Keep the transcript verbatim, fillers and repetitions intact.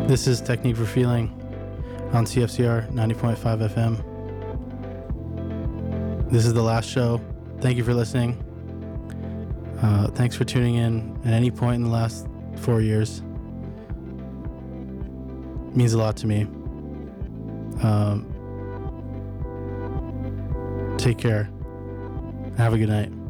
This is Technique for Feeling on C F C R ninety point five F M. This is the last show. Thank you for listening. Uh, thanks for tuning in at any point in the last four years. It means a lot to me. Um, take care. Have a good night.